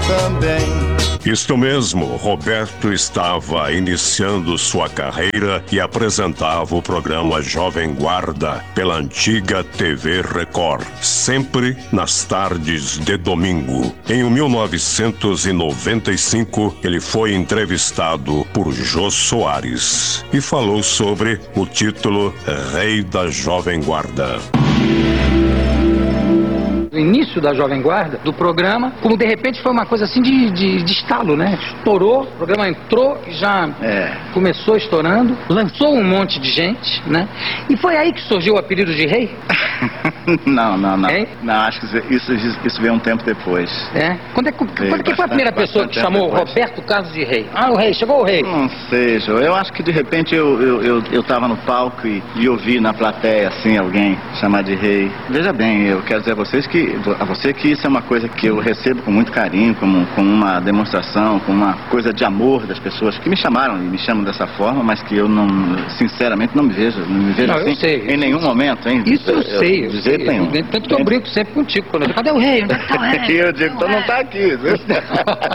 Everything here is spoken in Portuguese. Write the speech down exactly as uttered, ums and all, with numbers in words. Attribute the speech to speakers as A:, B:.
A: também.
B: Isto mesmo, Roberto estava iniciando sua carreira e apresentava o programa Jovem Guarda pela antiga T V Record, sempre nas tardes de domingo. Em mil novecentos e noventa e cinco, ele foi entrevistado por Jô Soares e falou sobre o título Rei da Jovem Guarda.
C: No início da Jovem Guarda, do programa, como de repente foi uma coisa assim de, de, de estalo, né? Estourou, o programa entrou e já é. começou estourando, lançou um monte de gente, né? E foi aí que surgiu o apelido de Rei?
D: Não, não, não.
C: Hein?
D: Não, acho que isso, isso, isso veio um tempo depois.
C: É? Quando, é, quando
D: Veio
C: que foi a primeira pessoa que chamou
D: depois.
C: Roberto Carlos de Rei? Ah, o Rei, chegou o Rei.
D: Não sei, Jô. Eu acho que de repente eu, eu, eu, eu tava no palco e, e ouvi na plateia, assim, alguém chamar de Rei. Veja bem, eu quero dizer a vocês que, a você que isso é uma coisa que eu recebo com muito carinho, como, como uma demonstração, como uma coisa de amor das pessoas que me chamaram e me chamam dessa forma, mas que eu não, sinceramente, não me vejo, não me vejo
C: Não,
D: assim
C: eu sei,
D: em nenhum momento, hein?
C: Isso eu, eu sei, eu
D: de
C: sei.
D: jeito nenhum.
C: Tanto que eu brinco sempre contigo. Quando eu digo, cadê o Rei? Onde é que tá o Rei?
D: E eu digo, então não tá aqui.